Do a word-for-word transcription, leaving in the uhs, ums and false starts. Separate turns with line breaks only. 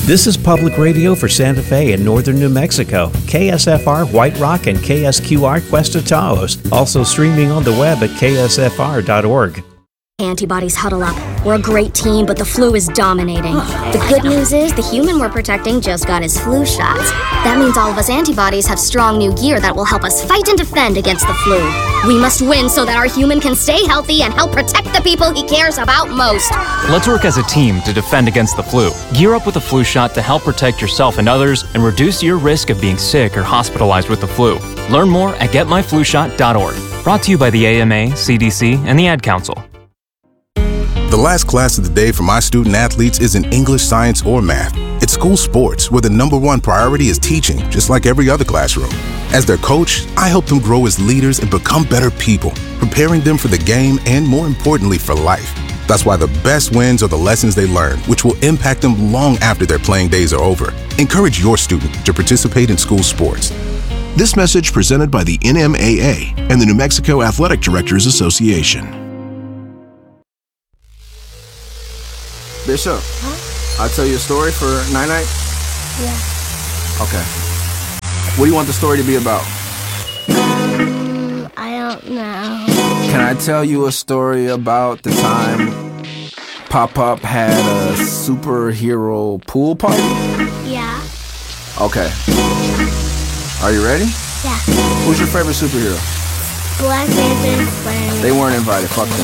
This is public radio for Santa Fe and northern New Mexico. K S F R White Rock and K S Q R Cuesta Taos. Also streaming on the web at K S F R dot org.
Antibodies huddle up. We're a great team, but the flu is dominating. The good news is the human we're protecting just got his flu shots. That means all of us antibodies have strong new gear that will help us fight and defend against the flu. We must win so that our human can stay healthy and help protect the people he cares about most.
Let's work as a team to defend against the flu. Gear up with a flu shot to help protect yourself and others and reduce your risk of being sick or hospitalized with the flu. Learn more at get my flu shot dot org. Brought to you by the A M A, C D C, and the Ad Council.
The last class of the day for my student athletes isn't English, science, or math. It's school sports, where the number one priority is teaching, just like every other classroom. As their coach, I help them grow as leaders and become better people, preparing them for the game and, more importantly, for life. That's why the best wins are the lessons they learn, which will impact them long after their playing days are over. Encourage your student to participate in school sports.
This message presented by the N M A A and the New Mexico Athletic Directors Association.
Bishop, huh? I'll tell you a story for night-night?
Yeah.
Okay. What do you want the story to be about?
Um, I don't know.
Can I tell you a story about the time Pop-Up had a superhero pool party?
Yeah.
Okay. Are you ready?
Yeah.
Who's your favorite superhero?
Black Panther.
They weren't invited. Fuck them.